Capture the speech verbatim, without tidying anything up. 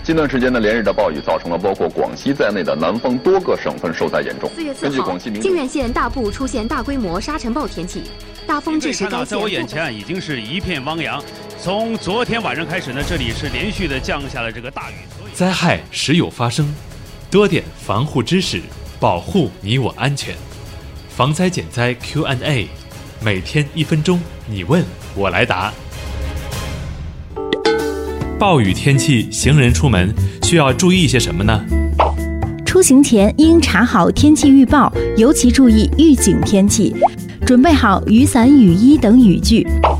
近段时间的连日的暴雨，造成了包括广西在内的南方多个省份受灾严重。 四月四号，靖远县大部出现大规模沙尘暴天气，大风致使该县。 在我眼前已经是一片汪洋。从昨天晚上开始呢，这里是连续的降下了这个大雨。 灾害时有发生，多点防护知识，保护你我安全。防灾减灾 Q and A， 每天一分钟，你问我来答。暴雨天气，行人出门需要注意些什么呢？ 出行前应查好天气预报，尤其注意预警天气，准备好雨伞、雨衣等雨具。